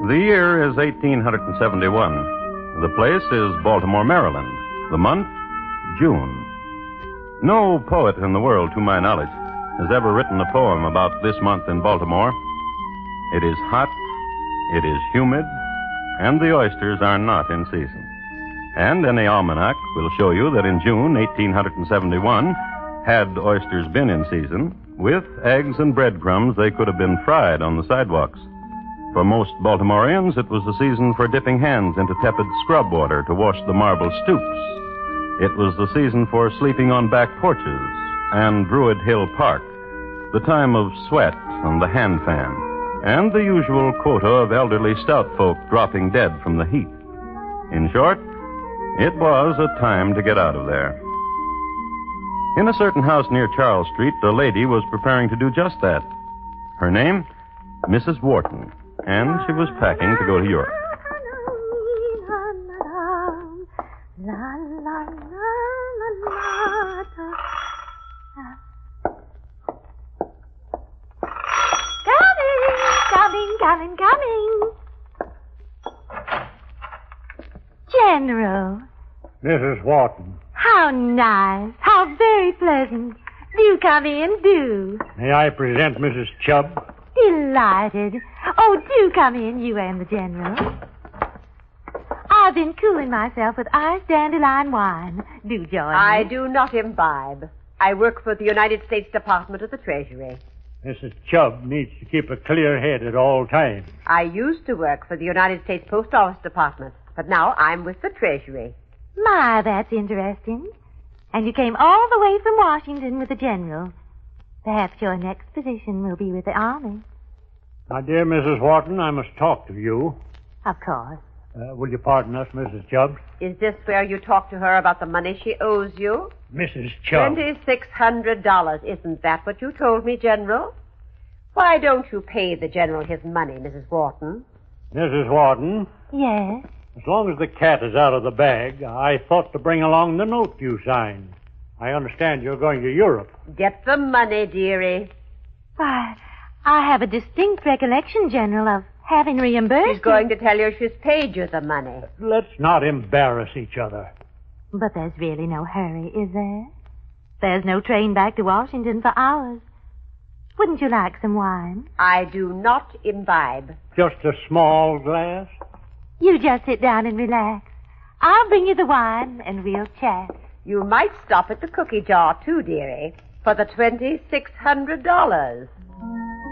The year is 1871. The place is Baltimore, Maryland. The month, June. No poet in the world, to my knowledge, has ever written a poem about this month in Baltimore. It is hot, it is humid, and the oysters are not in season. And any almanac will show you that in June 1871, had oysters been in season, with eggs and breadcrumbs, they could have been fried on the sidewalks. For most Baltimoreans, it was the season for dipping hands into tepid scrub water to wash the marble stoops. It was the season for sleeping on back porches and Druid Hill Park, the time of sweat and the hand fan, and the usual quota of elderly stout folk dropping dead from the heat. In short, it was a time to get out of there. In a certain house near Charles Street, a lady was preparing to do just that. Her name, Mrs. Wharton, and she was packing to go to Europe. Coming. General. Mrs. Wharton. How nice. How very pleasant. Do come in, do. May I present Mrs. Chubb? Delighted. Oh, do come in, you and the General. I've been cooling myself with iced dandelion wine. Do join me. I do not imbibe. I work for the United States Department of the Treasury. Mrs. Chubb needs to keep a clear head at all times. I used to work for the United States Post Office Department, but now I'm with the Treasury. My, that's interesting. And you came all the way from Washington with the General. Perhaps your next position will be with the Army. My dear Mrs. Wharton, I must talk to you. Of course. Will you pardon us, Mrs. Chubb? Is this where you talk to her about the money she owes you? Mrs. Chubb. $2,600. Isn't that what you told me, General? Why don't you pay the General his money, Mrs. Wharton? Mrs. Wharton? Yes? As long as the cat is out of the bag, I thought to bring along the note you signed. I understand you're going to Europe. Get the money, dearie. Why, I have a distinct recollection, General, of having reimbursed She's going to tell you she's paid you the money. Let's not embarrass each other. But there's really no hurry, is there? There's no train back to Washington for hours. Wouldn't you like some wine? I do not imbibe. Just a small glass? You just sit down and relax. I'll bring you the wine, and we'll chat. You might stop at the cookie jar, too, dearie, for the $2,600.